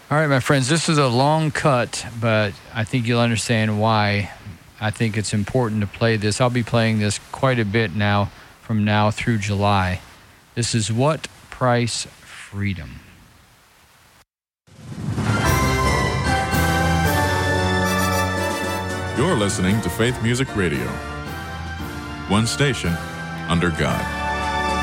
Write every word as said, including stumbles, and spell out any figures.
All right, my friends, this is a long cut, but I think you'll understand why I think it's important to play this. I'll be playing this quite a bit now from now through July. This is What Price Freedom. You're listening to Faith Music Radio. One station under God.